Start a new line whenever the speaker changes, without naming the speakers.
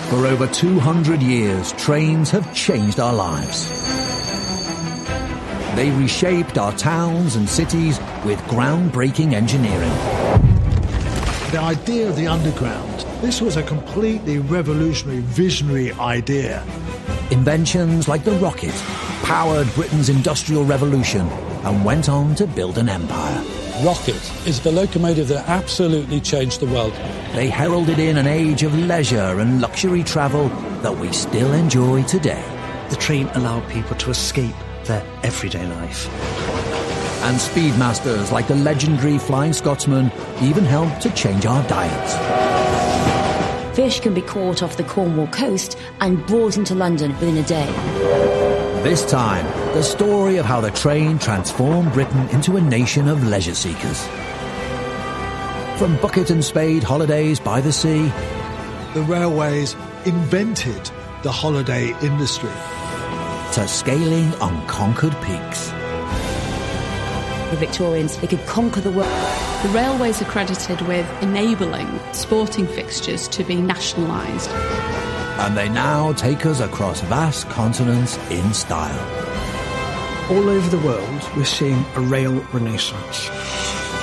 For over 200 years, trains have changed our lives. They reshaped our towns and cities with groundbreaking engineering.
The idea of the underground, this was a completely revolutionary, visionary idea.
Inventions like the rocket powered Britain's industrial revolution and went on to build an empire.
Rocket is the locomotive that absolutely changed the world.
They heralded in an age of leisure and luxury travel that we still enjoy today.
The train allowed people to escape their everyday life.
And speedmasters like the legendary Flying Scotsman even helped to change our diets.
Fish can be caught off the Cornwall coast and brought into London within a day.
This time, the story of how the train transformed Britain into a nation of leisure seekers. From bucket and spade holidays by the sea,
The railways invented the holiday industry.
to scaling unconquered peaks.
The Victorians, they could conquer the world.
The railways are credited with enabling sporting fixtures to be nationalised.
And they now take us across vast continents in style.
All over the world, we're seeing a rail renaissance.